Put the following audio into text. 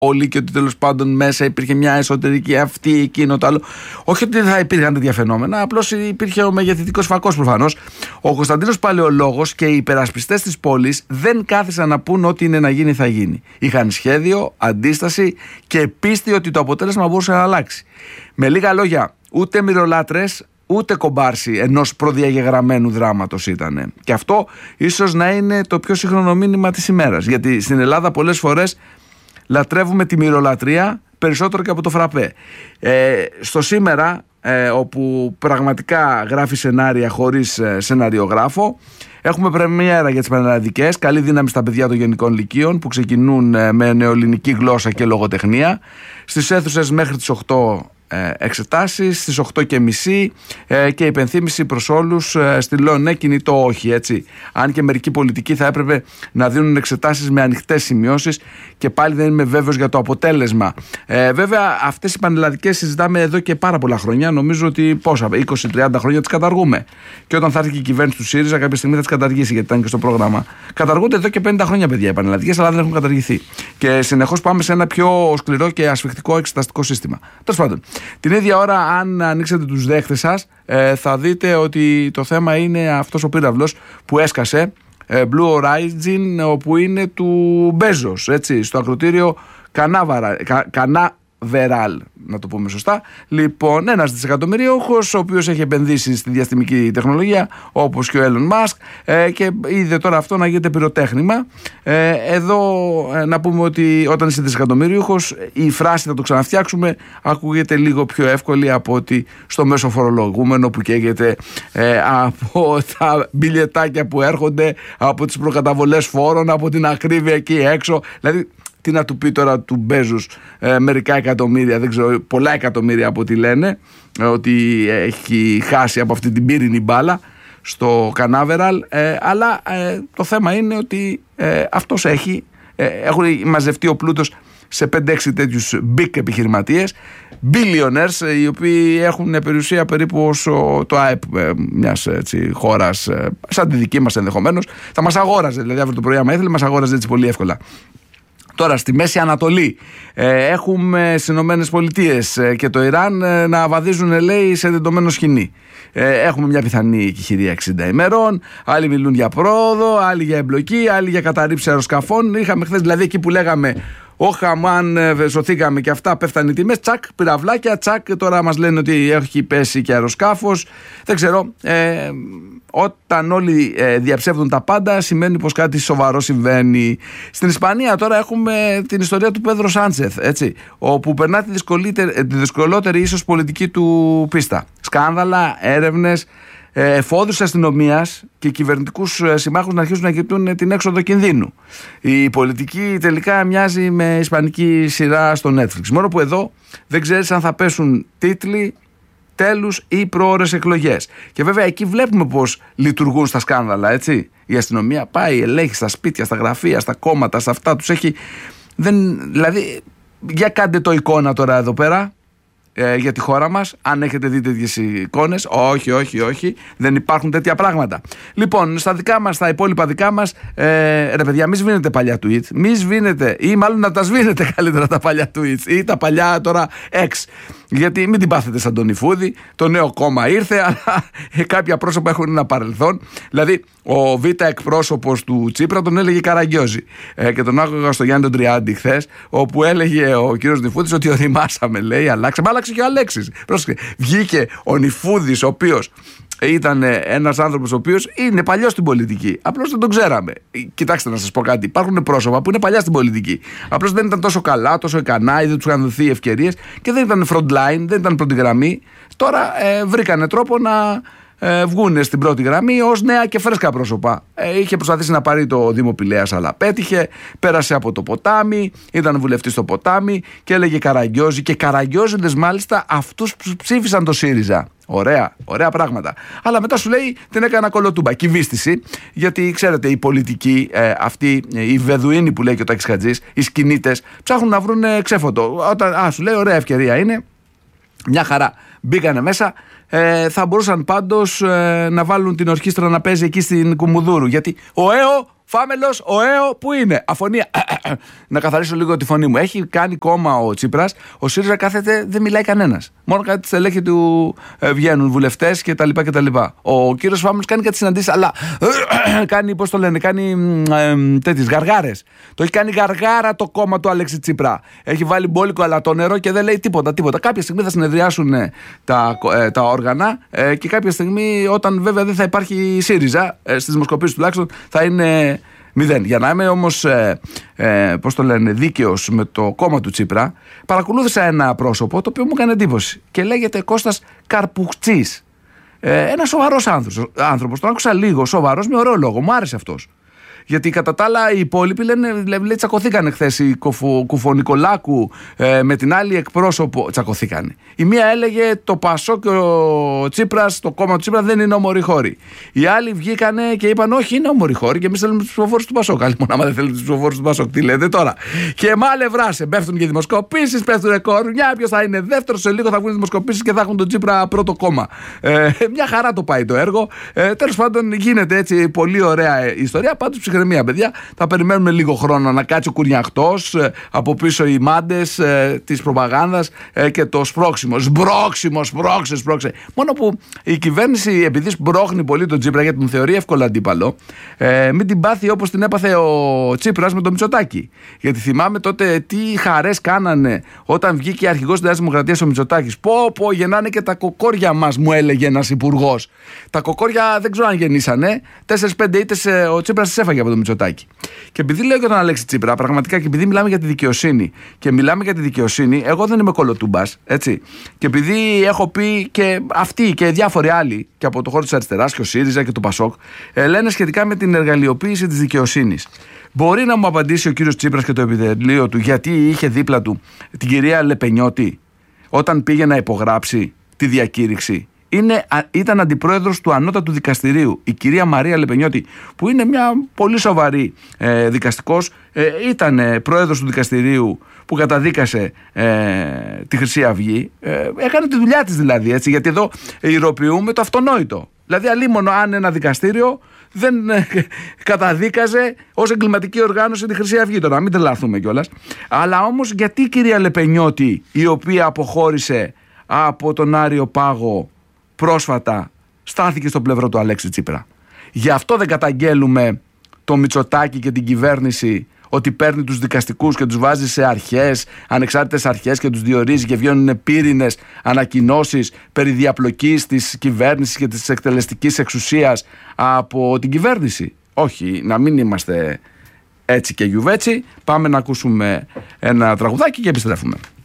όλοι και ότι τέλος πάντων μέσα υπήρχε μια εσωτερική αυτή, εκείνο, το άλλο. Όχι ότι δεν θα υπήρχαν τέτοια φαινόμενα, απλώς υπήρχε ο μεγεθυντικός φακός προφανώς. Ο Κωνσταντίνος Παλαιολόγος και οι υπερασπιστές της πόλης δεν κάθισαν να πούν ό,τι είναι να γίνει θα γίνει. Είχαν σχέδιο, αντίσταση και πίστη ότι το αποτέλεσμα μπορούσε να αλλάξει. Με λίγα λόγια, ούτε μυρολάτρες, ούτε κομπάρσι ενός προδιαγεγραμμένου δράματος ήτανε. Και αυτό ίσως να είναι το πιο σύγχρονο μήνυμα της ημέρας. Γιατί στην Ελλάδα πολλές φορές λατρεύουμε τη μυρολατρεία περισσότερο και από το φραπέ. Στο σήμερα, όπου πραγματικά γράφει σενάρια χωρίς σεναριογράφο, έχουμε πρεμιέρα για τις πανελλαδικές. Καλή δύναμη στα παιδιά των γενικών λυκείων που ξεκινούν με νεοελληνική γλώσσα και λογοτεχνία. Στις αίθουσες μέχρι τις 8 εξετάσεις, στις 8:30 και υπενθύμηση προς όλους, στυλό ναι, κινητό όχι, έτσι. Αν και μερικοί πολιτικοί θα έπρεπε να δίνουν εξετάσεις με ανοιχτές σημειώσεις και πάλι δεν είμαι βέβαιος για το αποτέλεσμα. Βέβαια αυτές οι πανελλαδικές συζητάμε εδώ και πάρα πολλά χρόνια. Νομίζω ότι 20-30 χρόνια τις καταργούμε. Και όταν θα έρθει και η κυβέρνηση του ΣΥΡΙΖΑ, κάποια στιγμή θα τις καταργήσει, γιατί ήταν και στο πρόγραμμα. Καταργούνται εδώ και 50 χρόνια, παιδιά, οι πανελλαδικές, αλλά δεν έχουν καταργηθεί. Και συνεχώς πάμε σε ένα πιο σκληρό και ασφιχτικό εξεταστικό σύστημα. Τέλος πάντων. Την ίδια ώρα, αν ανοίξετε τους δέχτες σας, θα δείτε ότι το θέμα είναι αυτός ο πύραυλος που έσκασε, Blue Origin, όπου είναι του Μπέζος, έτσι, στο ακροτήριο Κανάβεραλ, να το πούμε σωστά. Λοιπόν, ένας δισεκατομμυρίουχος, ο οποίος έχει επενδύσει στη διαστημική τεχνολογία, όπως και ο Elon Musk, και είδε τώρα αυτό να γίνεται πυροτέχνημα. Εδώ να πούμε ότι όταν είσαι δισεκατομμυρίουχος, η φράση θα το ξαναφτιάξουμε ακούγεται λίγο πιο εύκολη από ότι στο μέσο φορολογούμενο που καίγεται από τα μπιλιετάκια που έρχονται, από τις προκαταβολές φόρων, από την ακρίβεια εκεί έξω. Δηλαδή, τι να του πει τώρα του Μπέζους, μερικά εκατομμύρια, δεν ξέρω, πολλά εκατομμύρια από ό,τι λένε, ότι έχει χάσει από αυτή την πύρινη μπάλα στο Κανάβεραλ, αλλά το θέμα είναι ότι αυτός έχουν μαζευτεί ο πλούτος σε 5-6 τέτοιους big επιχειρηματίες, billionaires, οι οποίοι έχουν περιουσία περίπου όσο το ΑΕΠ μιας χώρας σαν τη δική μας ενδεχομένως. Θα μας αγόραζε, δηλαδή αύριο το πρωί άμα ήθελε, μας αγόραζε έτσι πολύ εύκολα. Τώρα στη Μέση Ανατολή έχουμε στις Ηνωμένες Πολιτείες και το Ιράν να βαδίζουν, λέει, σε δεντωμένο σκηνή. Έχουμε μια πιθανή εκεχηρία 60 ημερών, άλλοι μιλούν για πρόοδο, άλλοι για εμπλοκή, άλλοι για καταρρύψη αεροσκαφών. Είχαμε χθες δηλαδή εκεί που λέγαμε αν σωθήκαμε και αυτά, πέφτανε οι τιμές, τσακ, πυραυλάκια, τσακ, τώρα μας λένε ότι έχει πέσει και αεροσκάφος. Δεν ξέρω, όταν όλοι διαψεύδουν τα πάντα σημαίνει πως κάτι σοβαρό συμβαίνει. Στην Ισπανία τώρα έχουμε την ιστορία του Πέδρο Σάντσεθ, έτσι, όπου περνά τη δυσκολότερη ίσως πολιτική του πίστα. Σκάνδαλα, έρευνες, εφόδους αστυνομίας και κυβερνητικούς συμμάχους να αρχίσουν να κοιτούν την έξοδο κινδύνου. Η πολιτική τελικά μοιάζει με ισπανική σειρά στο Netflix. Μόνο που εδώ δεν ξέρεις αν θα πέσουν τίτλοι, τέλους ή προώρες εκλογές. Και βέβαια εκεί βλέπουμε πώς λειτουργούν στα σκάνδαλα, έτσι. Η αστυνομία πάει, ελέγχει στα σπίτια, στα γραφεία, στα κόμματα, στα αυτά τους έχει. Δηλαδή, για κάντε το εικόνα τώρα εδώ πέρα. Για τη χώρα μας, αν έχετε δει τέτοιες εικόνες, όχι, δεν υπάρχουν τέτοια πράγματα. Λοιπόν, στα δικά μας, στα υπόλοιπα δικά μας, ρε παιδιά, μη σβήνετε παλιά tweet, μη σβήνετε, ή μάλλον να τα σβήνετε καλύτερα τα παλιά tweets ή τα παλιά τώρα ex. Γιατί μην την πάθετε σαν τον Ιφούδη, το νέο κόμμα ήρθε, αλλά κάποια πρόσωπα έχουν ένα παρελθόν. Δηλαδή, ο Β' εκπρόσωπος του Τσίπρα τον έλεγε Καραγκιόζη. Και τον άκουγα στο Γιάννη τον Τριάντη χθες, όπου έλεγε ο κύριος Νιφούδης ότι οριμάσαμε, λέει, αλλάξαμε. Άλλαξε και ο Αλέξης. Πρόσεχε. Βγήκε ο Νιφούδης, ο οποίος ήταν ένας άνθρωπος ο οποίος είναι παλιός στην πολιτική. Απλώς δεν τον ξέραμε. Κοιτάξτε να σας πω κάτι. Υπάρχουν πρόσωπα που είναι παλιά στην πολιτική. Απλώς δεν ήταν τόσο καλά, τόσο ικανά ή δεν τους είχαν δοθεί ευκαιρίες και δεν ήταν frontline, δεν ήταν πρώτη γραμμή. Τώρα βρήκανε τρόπο να βγουν στην πρώτη γραμμή ως νέα και φρέσκα πρόσωπα. Είχε προσπαθήσει να πάρει το Δήμο Πηλαίας, αλλά πέτυχε. Πέρασε από το ποτάμι, ήταν βουλευτής στο ποτάμι και έλεγε Καραγκιόζη. Και Καραγκιόζηδες μάλιστα αυτούς που ψήφισαν το ΣΥΡΙΖΑ. Ωραία πράγματα. Αλλά μετά σου λέει την έκανα κολοτούμπα. Κυβίστηση, γιατί ξέρετε, οι πολιτικοί, αυτοί, οι Βεδουίνοι που λέει και ο Τάκης Χατζής, οι σκηνίτες, ψάχνουν να βρουν ξέφωτο. Όταν σου λέει ωραία ευκαιρία είναι, μια χαρά. Μπήκανε μέσα, θα μπορούσαν πάντως να βάλουν την ορχήστρα να παίζει εκεί στην Κουμουδούρου. Γιατί ο ΕΟ Φάμελος, ο ΑΕΟ, πού είναι? Αφωνία. Να καθαρίσω λίγο τη φωνή μου. Έχει κάνει κόμμα ο Τσίπρας. Ο ΣΥΡΙΖΑ κάθεται, δεν μιλάει κανένας. Μόνο κάτι στελέχη του βγαίνουν, βουλευτές κτλ. Ο κύριος Φάμελος κάνει κάτι συναντήσεις, αλλά κάνει, πώς το λένε, κάνει τέτοιες γαργάρες. Το έχει κάνει γαργάρα το κόμμα του Αλέξη Τσίπρα. Έχει βάλει μπόλικο αλατό νερό και δεν λέει τίποτα. Κάποια στιγμή θα συνεδριάσουν τα όργανα και κάποια στιγμή, όταν βέβαια δεν θα υπάρχει ΣΥΡΙΖΑ, στις δημοσκοπήσεις τουλάχιστον, θα είναι 0. Για να είμαι όμως πώς το λένε, δίκαιος με το κόμμα του Τσίπρα, παρακολούθησα ένα πρόσωπο το οποίο μου έκανε εντύπωση και λέγεται Κώστας Καρπουξής. Ένας σοβαρός άνθρωπος. Τον άκουσα λίγο, σοβαρός, με ωραίο λόγο. Μου άρεσε αυτός. Γιατί κατά τα άλλα οι υπόλοιποι λέει τσακωθήκανε χθες. Η Κουφονικολάκου με την άλλη εκπρόσωπο τσακωθήκανε. Η μία έλεγε το Πασόκ και ο Τσίπρας, το κόμμα του Τσίπρα δεν είναι όμοροι χώροι. Οι άλλοι βγήκανε και είπαν όχι, είναι όμοροι χώροι και εμείς θέλουμε τους ψηφοφόρους του Πασόκ. Άλλη μόνο άμα δεν θέλετε τους ψηφοφόρους του Πασόκ, τι λέτε τώρα? Και μάλευράσε, πέφτουν και δημοσκοπήσεις, πέφτουν κορουνιά. Ποιος θα είναι δεύτερος? Σε λίγο θα βγουν δημοσκοπήσεις και θα έχουν τον Τσίπρα πρώτο κόμμα. Μια χαρά το πάει το έργο. Τέλος πάντων γίνεται έτσι πολύ ωραία ιστορία. Πάντως ψυχραιμία, παιδιά. Θα περιμένουμε λίγο χρόνο να κάτσει ο Κουνιαχτός, από πίσω οι μάντες της προπαγάνδας και το σπρώξιμο. Σπρώξε. Μόνο που η κυβέρνηση, επειδή σπρώχνει πολύ τον Τσίπρα, γιατί τον θεωρεί εύκολο αντίπαλο, μην την πάθει όπως την έπαθε ο Τσίπρας με τον Μητσοτάκη. Γιατί θυμάμαι τότε τι χαρές κάνανε όταν βγήκε αρχηγός της Νέας Δημοκρατίας ο Μητσοτάκης. Πω, γεννάνε και τα κοκόρια μας, μου έλεγε ένας υπουργός. Τα κοκόρια δεν ξέρω αν γεννήσανε. 4-5 ήττες ο Τσίπρας τις έφαγε από τον Μητσοτάκη. Και επειδή λέω για τον Αλέξη Τσίπρα, πραγματικά, και επειδή μιλάμε για τη δικαιοσύνη και μιλάμε για τη δικαιοσύνη, εγώ δεν είμαι κολοτούμπας, έτσι. Και επειδή έχω πει και αυτοί και διάφοροι άλλοι και από το χώρο της αριστεράς και ο ΣΥΡΙΖΑ και το ΠΑΣΟΚ λένε σχετικά με την εργαλειοποίηση της δικαιοσύνης. Μπορεί να μου απαντήσει ο κύριος Τσίπρας και το επιτελείο του γιατί είχε δίπλα του την κυρία Λεπενιώτη όταν πήγε να υπογράψει τη διακήρυξη? Ήταν αντιπρόεδρος του Ανώτατου Δικαστηρίου. Η κυρία Μαρία Λεπενιώτη, που είναι μια πολύ σοβαρή δικαστικός, ήταν πρόεδρος του δικαστηρίου που καταδίκασε τη Χρυσή Αυγή. Έκανε τη δουλειά της δηλαδή, έτσι, γιατί εδώ ηρωποιούμε το αυτονόητο. Δηλαδή, αλίμονο αν ένα δικαστήριο δεν καταδίκαζε ως εγκληματική οργάνωση τη Χρυσή Αυγή, τώρα μην τρελαθούμε κιόλας. Αλλά όμως γιατί η κυρία Λεπενιώτη, η οποία αποχώρησε από τον Άριο Πάγο πρόσφατα, στάθηκε στο πλευρό του Αλέξη Τσίπρα? Γι' αυτό δεν καταγγέλουμε το Μητσοτάκη και την κυβέρνηση ότι παίρνει τους δικαστικούς και τους βάζει σε αρχές, ανεξάρτητες αρχές, και τους διορίζει και βγαίνουν πύρινες ανακοινώσεις περί διαπλοκής της κυβέρνησης και της εκτελεστικής εξουσίας από την κυβέρνηση? Όχι, να μην είμαστε έτσι και γιουβέτσι. Πάμε να ακούσουμε ένα τραγουδάκι και επιστρέφουμε.